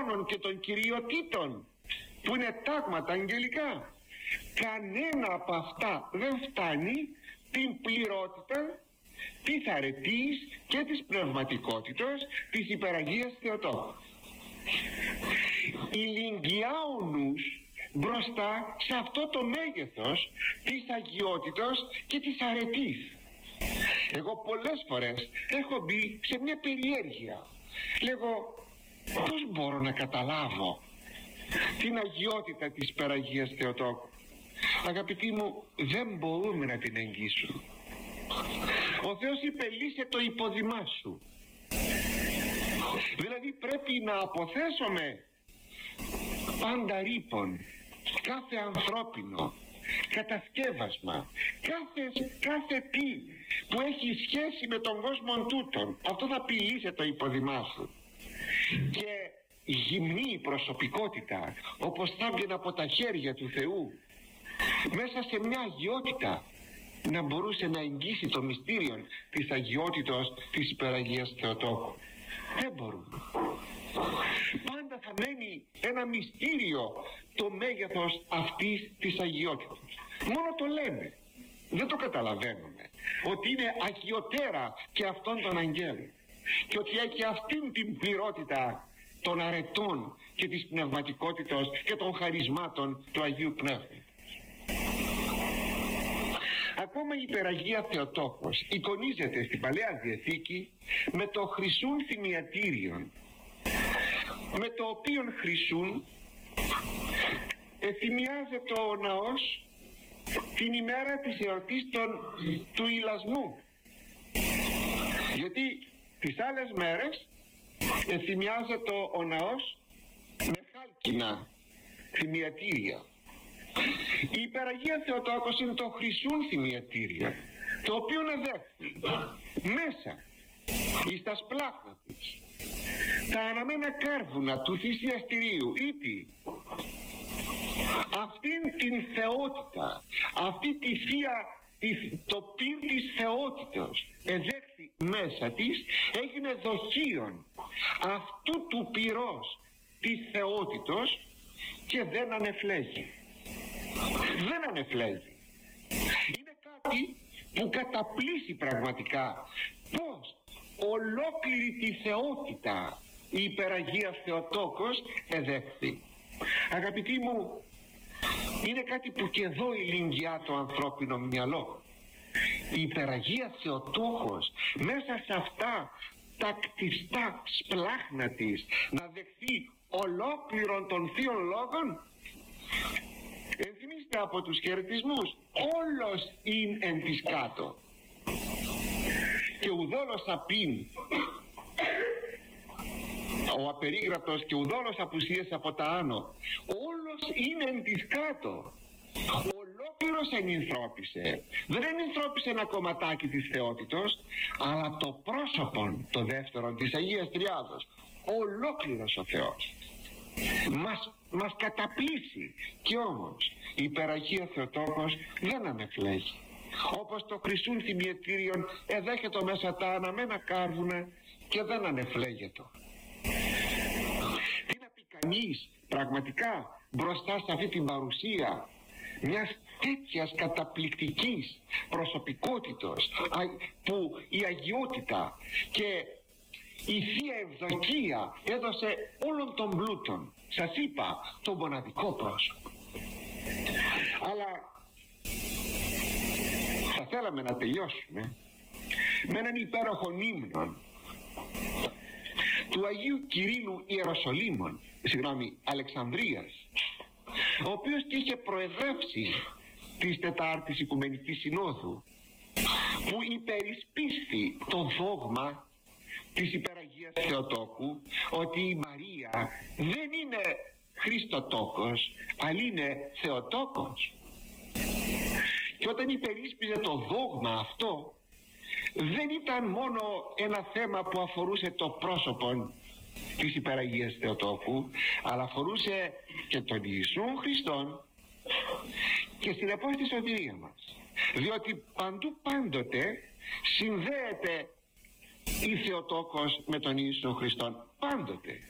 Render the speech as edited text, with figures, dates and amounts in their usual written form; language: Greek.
θρόνων και των κυριοτήτων, που είναι τάγματα αγγελικά. Κανένα από αυτά δεν φτάνει την πληρότητα της αρετής και της πνευματικότητας της υπεραγίας Θεοτόκου. Ηλικιά ο νους μπροστά σε αυτό το μέγεθος της αγιότητας και της αρετής. Εγώ πολλές φορές έχω μπει σε μια περιέργεια. Λέγω, πώς μπορώ να καταλάβω την αγιότητα της υπεραγίας Θεοτόκου? Αγαπητοί μου, δεν μπορούμε να την εγγύσουμε. Ο Θεός είπε, λύσε το υποδημά σου. Δηλαδή πρέπει να αποθέσουμε πάντα ρήπον, κάθε ανθρώπινο κατασκεύασμα, κάθε τι που έχει σχέση με τον κόσμο τούτον. Αυτό θα πει, λύσε το υποδημά σου. Και γυμνή προσωπικότητα, όπως θα βγαίνει από τα χέρια του Θεού, μέσα σε μια αγιότητα, να μπορούσε να εγγύσει το μυστήριο της αγιότητας της υπεραγίας Θεοτόκου. Δεν μπορούμε. Πάντα θα μένει ένα μυστήριο το μέγεθος αυτής της αγιότητας. Μόνο το λέμε, δεν το καταλαβαίνουμε, ότι είναι αγιωτέρα και αυτών των αγγέλων, και ότι έχει αυτήν την πληρότητα των αρετών και της πνευματικότητας και των χαρισμάτων του Αγίου Πνεύματος. Ακόμα η υπεραγία Θεοτόκος εικονίζεται στην Παλαιά Διαθήκη με το χρυσούν θυμιατήριον, με το οποίον χρυσούν θυμιάζεται ο ναός την ημέρα της εορτής του ηλασμού, γιατί τις άλλες μέρες θυμιάζεται ο ναός με χάλκινα θυμιατήρια. Η υπεραγία Θεοτόκος είναι το χρυσούν θυμιατήρια, το οποίο εδέχθη μέσα εις τα σπλάχνα της τα αναμένα κάρβουνα του θυσιαστηρίου, ήπι αυτήν την θεότητα, αυτή τη θεία, το πυρ της θεότητος εδέχθη μέσα της, έγινε δοχείον αυτού του πυρός της θεότητος και δεν ανεφλέγει. Δεν ανεφλέγει. Είναι κάτι που καταπλήσει πραγματικά πως ολόκληρη τη θεότητα η υπεραγία Θεοτόκος εδέχθη. Αγαπητοί μου, είναι κάτι που και εδώ ηλικιά το ανθρώπινο μυαλό. Η υπεραγία Θεοτόκος μέσα σε αυτά τα κτιστά σπλάχνα της να δεχθεί ολόκληρον των θείων λόγων. Ενθυμίστε από τους χαιρετισμούς, όλος είναι εν της κάτω και ουδόλος απειν, ο απερίγραπτος, και ουδόλος απουσίασε από τα άνω. Όλος είναι εν της κάτω. Ολόκληρος ενυνθρώπισε. Δεν ενυνθρώπισε ένα κομματάκι της θεότητος, αλλά το πρόσωπον, το δεύτερον της Αγίας Τριάδος. Ολόκληρος ο Θεός μας καταπλήσει. Και όμως η υπεραγία Θεοτόκος δεν ανεφλέγει. Όπως το χρυσούν θυμιατήριον εδέχεται μέσα τα αναμένα κάρβουνα και δεν ανεφλέγεται. Τι να πει κανείς πραγματικά μπροστά σε αυτή την παρουσία μιας τέτοιας καταπληκτικής προσωπικότητας, που η αγιότητα και η Θεία Ευδοκία έδωσε όλων των πλούτων. Σας είπα, το μοναδικό πρόσωπο. Αλλά θα θέλαμε να τελειώσουμε με έναν υπέροχο ύμνο του Αγίου Κυρίλλου Αλεξανδρίας, ο οποίος και είχε προεδρεύσει της Τετάρτης Οικουμενικής Συνόδου, που υπερισπίστη το δόγμα της υπεραγίας Θεοτόκου, ότι η Μαρία δεν είναι Χριστοτόκος, αλλά είναι Θεοτόκος. Και όταν υπερίσπιζε το δόγμα αυτό, δεν ήταν μόνο ένα θέμα που αφορούσε το πρόσωπο της υπεραγίας Θεοτόκου, αλλά αφορούσε και τον Ιησού Χριστόν και συνεπώς τη σωτηρία μας, διότι παντού πάντοτε συνδέεται η Θεοτόκος με τον Ιησού Χριστόν, πάντοτε.